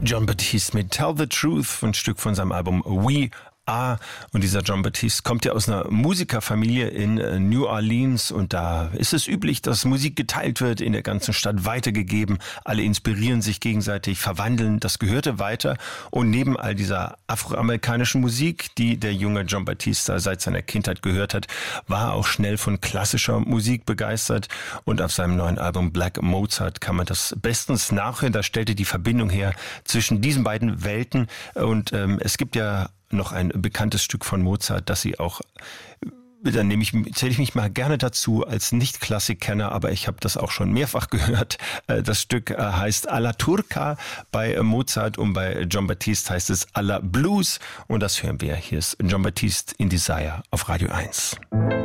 Jon Batiste mit Tell the Truth, ein Stück von seinem Album We Are. Und dieser Jon Batiste kommt ja aus einer Musikerfamilie in New Orleans und da ist es üblich, dass Musik geteilt wird, in der ganzen Stadt weitergegeben. Alle inspirieren sich gegenseitig, verwandeln das Gehörte weiter. Und neben all dieser afroamerikanischen Musik, die der junge Jon Batiste seit seiner Kindheit gehört hat, war er auch schnell von klassischer Musik begeistert. Und auf seinem neuen Album Black Mozart kann man das bestens nachhören. Da stellte die Verbindung her zwischen diesen beiden Welten. Und es gibt ja noch ein bekanntes Stück von Mozart, das Sie auch, dann zähle ich mich mal gerne dazu als Nicht-Klassik-Kenner, aber ich habe das auch schon mehrfach gehört. Das Stück heißt Alla Turca bei Mozart und bei Jon Batiste heißt es Alla Blues und das hören wir. Hier ist Jon Batiste in Desire auf Radio 1.